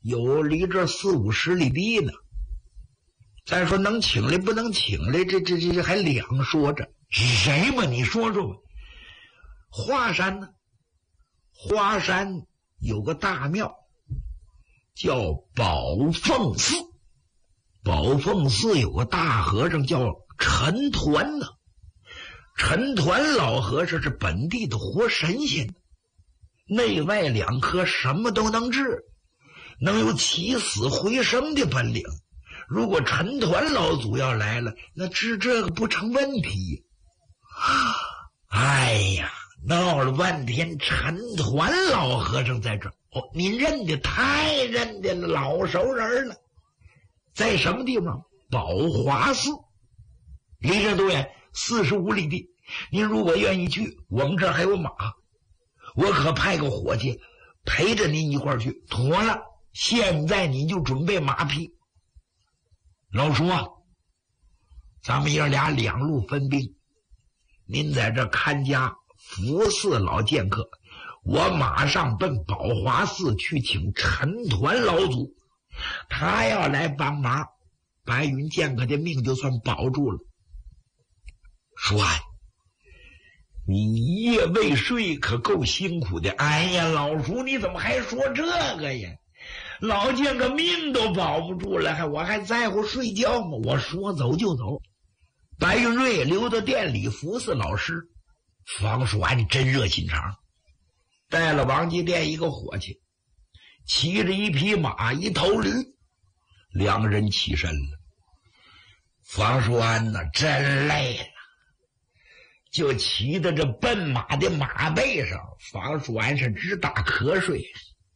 有离这40-50里地呢。再说能请来不能请来，这还两说着。谁嘛？你说说吧。华山呢？华山有个大庙，叫宝凤寺。宝凤寺有个大和尚叫陈抟呢。陈抟老和尚是本地的活神仙，内外两科什么都能治，能有起死回生的本领。如果陈抟老祖要来了，那治这个不成问题。哎呀，闹了半天，陈抟老和尚在这儿。您认得太认得了，老熟人了。在什么地方？宝华寺，离这多远？45里地。您如果愿意去，我们这儿还有马，我可派个伙计陪着您一块儿去。妥了，现在你就准备马匹。老叔啊，咱们爷俩两路分兵，您在这看家服侍老剑客，我马上奔宝华寺去请陈抟老祖，他要来帮忙，白云剑客的命就算保住了。说啊，你一夜未睡可够辛苦的。哎呀，老叔你怎么还说这个呀？老剑客命都保不住了，我还在乎睡觉吗？我说走就走。白云瑞留到店里服侍老师。方叔安真热心肠，带了王继店一个伙计，骑着一匹马一头驴，两个人起身了。方叔安呢真累了，就骑在这奔马的马背上，方叔安是直打瞌睡。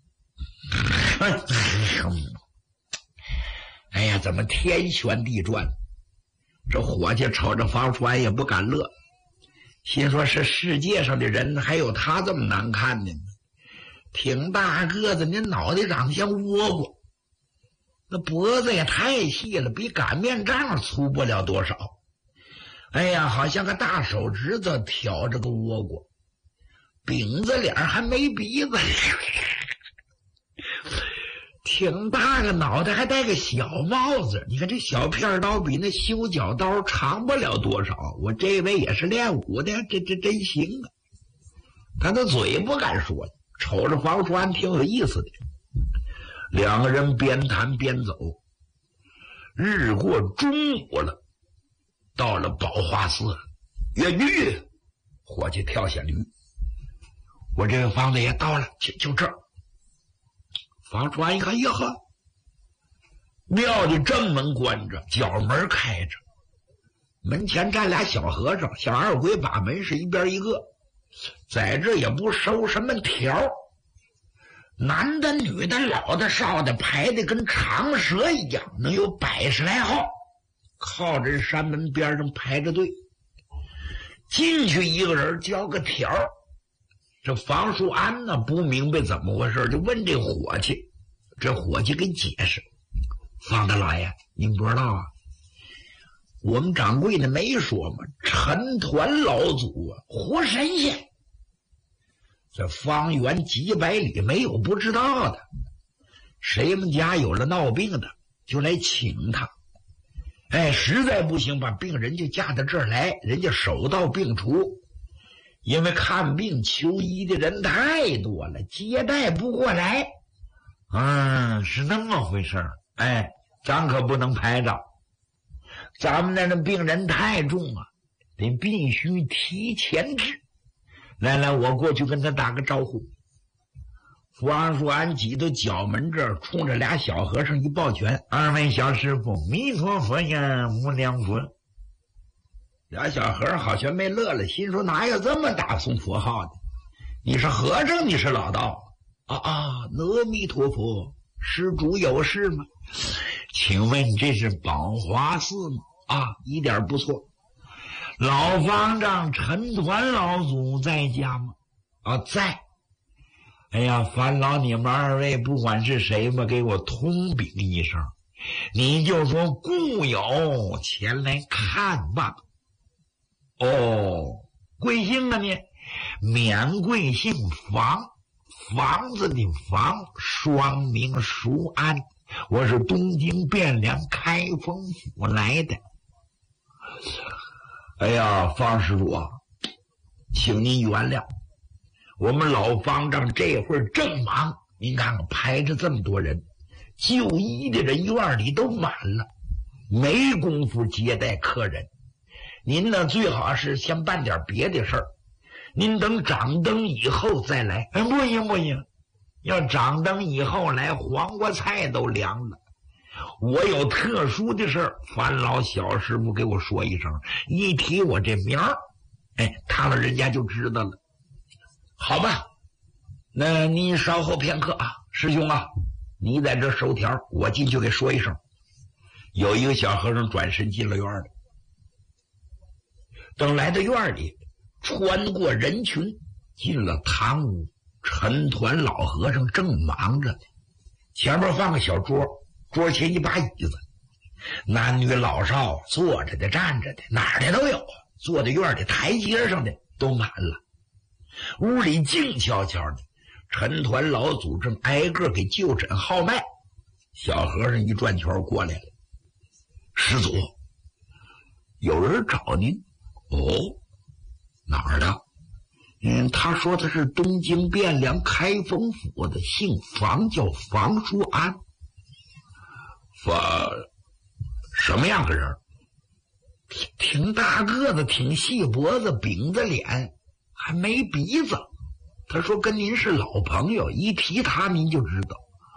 哎呀，怎么天旋地转？这伙计瞅着方叔安也不敢乐，心说是世界上的人还有他这么难看的吗？挺大个子，你脑袋长得像倭瓜，那脖子也太细了，比擀面杖粗不了多少。哎呀，好像个大手指子挑着个倭瓜，饼子脸还没鼻子，挺大个脑袋，还戴个小帽子。你看这小片刀比那修脚刀长不了多少。我这位也是练武的，这真行啊！他的嘴不敢说，瞅着方叔安挺有意思的。两个人边谈边走，日过中午了，到了宝华寺了。越狱，伙计跳下驴，我这个房子也到了，就这儿。方叔安一看，呀呵，庙的正门关着，角门开着，门前站俩小和尚，小二鬼把门是一边一个，在这也不收什么条，男的女的老的少的排的跟长蛇一样，能有100来号，靠着山门边上排着队。进去一个人交个条，这方叔安呢不明白怎么回事，就问这伙计，这伙计给解释：方大老爷，您不知道啊，我们掌柜的没说吗？陈抟老祖啊，活神仙，这方圆几百里没有不知道的。谁们家有了闹病的，就来请他。哎，实在不行，把病人就架到这儿来，人家手到病除。因为看病求医的人太多了，接待不过来。是那么回事儿。哎，咱可不能拍照，咱们那病人太重啊，得必须提前治。来，我过去跟他打个招呼。方叔安挤到角门这儿，冲着俩小和尚一抱拳：二位小师傅，弥陀佛呀，无量佛。俩小和尚好像没乐了，心说哪有这么大诵佛号的？你是和尚，你是老道啊？阿弥陀佛，施主有事吗？请问这是宝华寺吗？一点不错。老方丈陈抟老祖在家吗？在。哎呀，烦劳你们二位，不管是谁吧，给我通禀一声，你就说故友前来看吧。贵姓啊你？免贵姓房， 房子的房，双名淑安，我是东京汴梁开封府来的。哎呀，方施主啊，请您原谅，我们老方丈这会儿正忙，您看看排着这么多人，就医的人院里都满了，没工夫接待客人。您呢，最好是先办点别的事儿，您等掌灯以后再来。不行不行，要掌灯以后来，黄瓜菜都凉了。我有特殊的事儿，烦劳小师傅给我说一声，一提我这名儿，他们人家就知道了。好吧，那您稍后片刻啊，师兄啊，你在这收条，我进去给说一声。有一个小和尚转身进了院里，等来到院里，穿过人群进了堂屋，陈团老和尚正忙着呢，前面放个小桌，桌前一把椅子，男女老少坐着的站着的哪儿的都有，坐在院里台阶上的都满了。屋里静悄悄的，陈团老祖正挨个给就诊号脉。小和尚一转圈过来了，师祖，有人找您。哦，哪儿的？他说他是东京汴梁开封府的，姓房，叫房淑安。什么样个人？挺大个子，挺细脖子，饼子脸，还没鼻子。他说跟您是老朋友，一提他您就知道。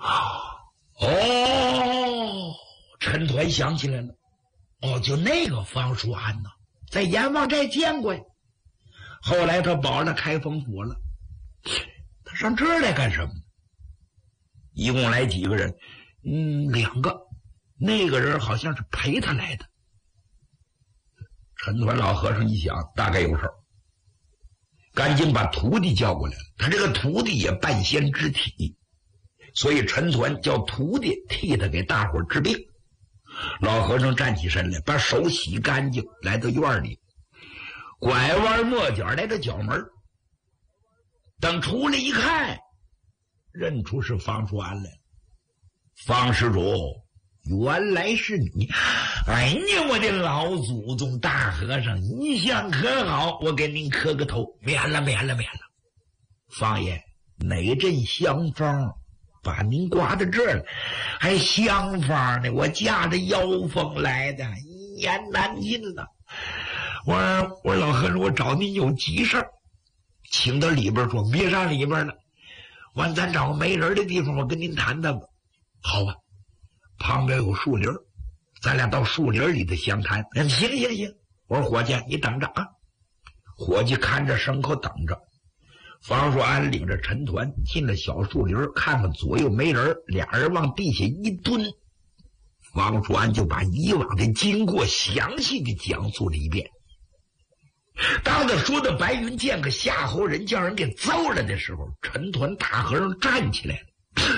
哦，陈团想起来了。哦，就那个方淑安呢，在阎王寨见过呀。后来他保了开封府了。他上这儿来干什么？一共来几个人？2个。那个人好像是陪他来的。陈团老和尚一想，大概有事儿，赶紧把徒弟叫过来了。他这个徒弟也半仙之体，所以陈团叫徒弟替他给大伙儿治病。老和尚站起身来，把手洗干净，来到院里，拐弯抹角来到角门，等出来一看，认出是方淑安来了。方施主，原来是你！哎呀，我的老祖宗大和尚，一向可好，我给您磕个头，免了。方爷，哪阵香风把您刮到这儿了？还香风呢，我驾着妖风来的，一言难尽了。我老和尚，我找您有急事儿，请到里边说，别上里边了，完咱找个没人的地方，我跟您谈谈吧。好吧，旁边有树林，咱俩到树林里的详谈。行，我说伙计，你等着啊。伙计看着牲口等着。方淑安领着陈团进了小树林，看看左右没人，俩人往地下一蹲。方淑安就把以往的经过详细的讲述了一遍。当他说到白云见个夏侯人叫人给揍了的时候，陈团大和尚站起来了。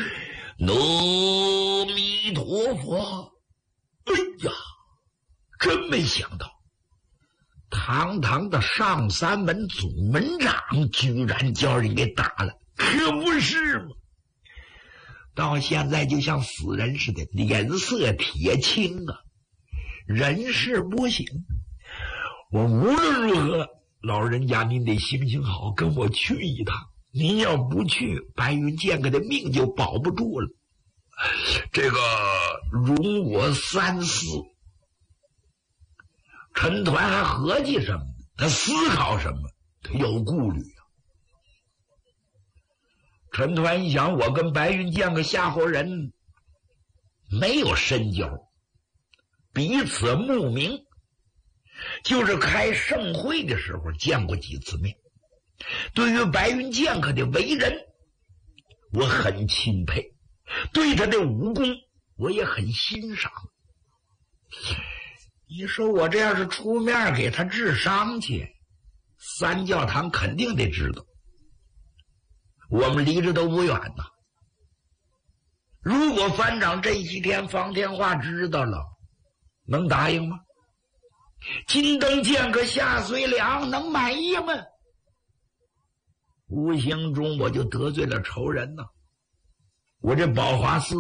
阿弥陀佛！哎呀，真没想到，堂堂的上三门总门长居然叫人给打了，可不是吗？到现在就像死人似的，脸色铁青啊，人事不省。我无论如何，老人家您得行行好，跟我去一趟。您要不去，白云剑客的命就保不住了。这个容我三思。陈团还合计什么？他思考什么？他有顾虑啊。陈团一想，我跟白云剑客夏侯人没有深交，彼此慕名，就是开盛会的时候见过几次面。对于白云剑客的为人，我很钦佩，对他的武功我也很欣赏。你说我这要是出面给他治伤去，三教堂肯定得知道，我们离着都不远呐。如果番长这几天方天化知道了，能答应吗？金灯剑客夏遂良能满意吗？ 无形中我就得罪了仇人呐。我这宝华寺